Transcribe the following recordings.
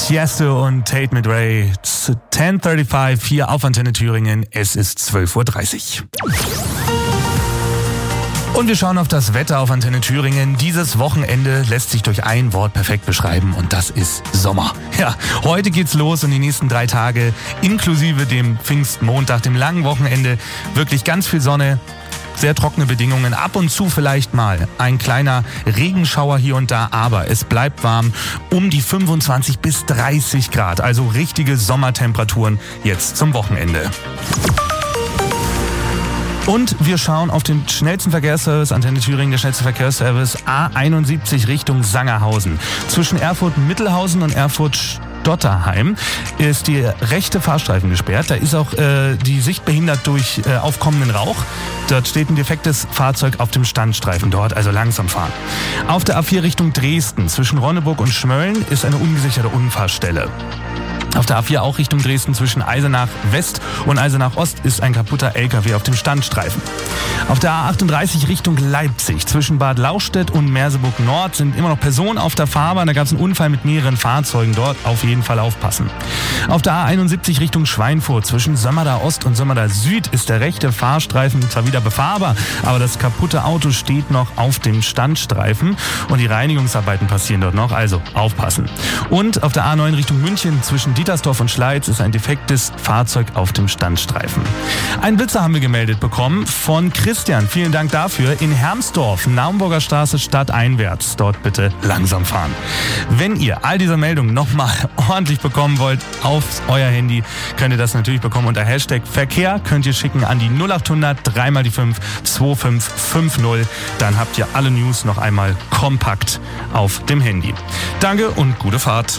Tiesto und Tate McRae. 10:35 hier auf Antenne Thüringen. Es ist 12:30 Uhr. Und wir schauen auf das Wetter auf Antenne Thüringen. Dieses Wochenende lässt sich durch ein Wort perfekt beschreiben und das ist Sommer. Ja, heute geht's los und die nächsten 3 Tage inklusive dem Pfingstmontag, dem langen Wochenende, wirklich ganz viel Sonne. Sehr trockene Bedingungen, ab und zu vielleicht mal ein kleiner Regenschauer hier und da, aber es bleibt warm, um die 25 bis 30 Grad, also richtige Sommertemperaturen jetzt zum Wochenende. Und wir schauen auf den schnellsten Verkehrsservice, Antenne Thüringen, der schnellste Verkehrsservice A71 Richtung Sangerhausen. Zwischen Erfurt-Mittelhausen und Erfurt-Stotterheim ist die rechte Fahrstreifen gesperrt. Da ist auch die Sicht behindert durch aufkommenden Rauch. Dort steht ein defektes Fahrzeug auf dem Standstreifen dort, also langsam fahren. Auf der A4 Richtung Dresden zwischen Ronneburg und Schmölln ist eine ungesicherte Unfallstelle. Auf der A4 auch Richtung Dresden zwischen Eisenach West und Eisenach Ost ist ein kaputter LKW auf dem Standstreifen. Auf der A38 Richtung Leipzig zwischen Bad Lauchstädt und Merseburg Nord sind immer noch Personen auf der Fahrbahn. Da gab es einen Unfall mit mehreren Fahrzeugen dort. Auf jeden Fall aufpassen. Auf der A71 Richtung Schweinfurt zwischen Sömmerda Ost und Sömmerda Süd ist der rechte Fahrstreifen zwar wieder befahrbar, aber das kaputte Auto steht noch auf dem Standstreifen und die Reinigungsarbeiten passieren dort noch. Also aufpassen. Und auf der A9 Richtung München zwischen Dietersdorf und Schleiz ist ein defektes Fahrzeug auf dem Standstreifen. Einen Blitzer haben wir gemeldet bekommen von Christian. Vielen Dank dafür. In Hermsdorf, Naumburger Straße stadteinwärts. Dort bitte langsam fahren. Wenn ihr all diese Meldungen nochmal ordentlich bekommen wollt auf euer Handy, könnt ihr das natürlich bekommen unter Hashtag Verkehr. Könnt ihr schicken an die 0800 3x5 2550. Dann habt ihr alle News noch einmal kompakt auf dem Handy. Danke und gute Fahrt.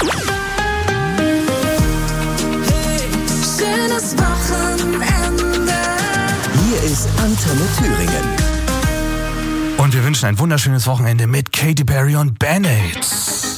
Schönes Wochenende. Hier ist Antenne Thüringen. Und wir wünschen ein wunderschönes Wochenende mit Katy Perry und Band-Aids.